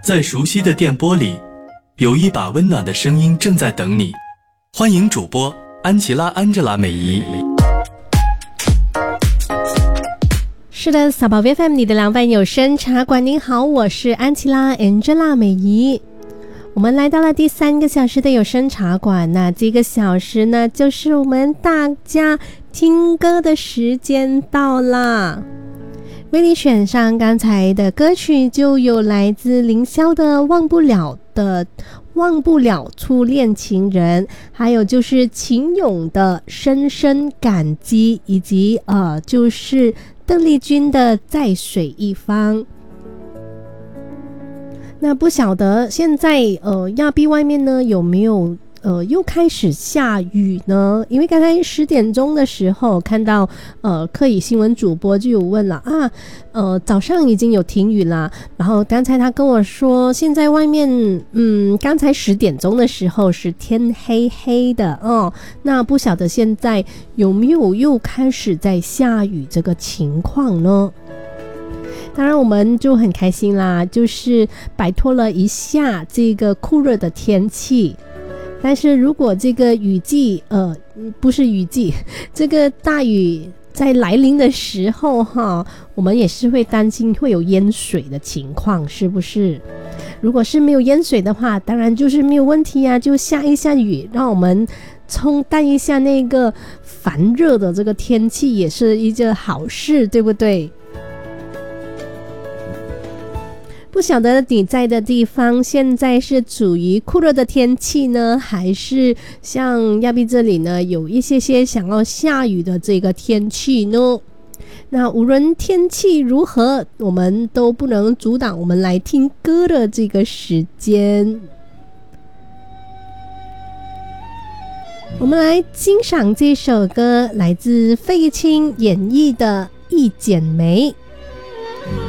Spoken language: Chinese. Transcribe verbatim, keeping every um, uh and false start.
在熟悉的电波里，有一把温暖的声音正在等你。欢迎主播安琪拉安吉拉美仪。 是的，小宝贝 F M 你的凉拌有声茶馆，您好，我是安琪拉 Angela 美仪。我们来到了第三个小时的有声茶馆，那这个小时呢，就是我们大家听歌的时间到啦。为你选上刚才的歌曲，就有来自凌霄的《忘不了的忘不了初恋情人》，还有就是秦勇的《深深感激》，以及呃，就是邓丽君的《在水一方》。那不晓得现在呃亚庇外面呢有没有呃又开始下雨呢？因为刚才十点钟的时候看到呃客语新闻主播就有问了啊，呃早上已经有停雨啦，然后刚才他跟我说现在外面嗯刚才十点钟的时候是天黑黑的哦，那不晓得现在有没有又开始在下雨这个情况呢？当然我们就很开心啦，就是摆脱了一下这个酷热的天气。但是如果这个雨季呃不是雨季，这个大雨在来临的时候哈，我们也是会担心会有淹水的情况，是不是？如果是没有淹水的话，当然就是没有问题啊，就下一下雨，让我们冲淡一下那个烦热的这个天气，也是一件好事，对不对？不晓得你在的地方现在是处于酷热的天气呢，还是像亚庇这里呢有一些些想要下雨的这个天气呢？那无论天气如何，我们都不能阻挡我们来听歌的这个时间。我们来欣赏这首歌，来自费玉清演绎的《一剪梅》。